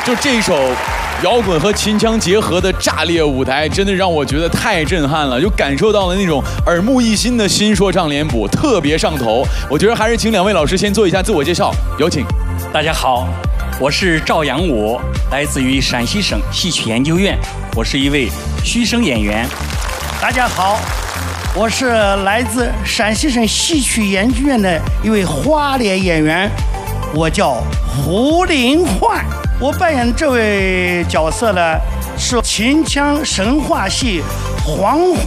就这首摇滚和秦腔结合的炸裂舞台，真的让我觉得太震撼了，就感受到了那种耳目一新的新说唱脸谱，特别上头。我觉得还是请两位老师先做一下自我介绍，有请。 大家好，我是赵阳武，来自于陕西省戏曲研究院，我是一位虚声演员。 大家好，我是来自陕西省戏曲研究院的一位花脸演员，我叫胡林焕。我扮演这位角色呢，是秦腔神话戏黄虎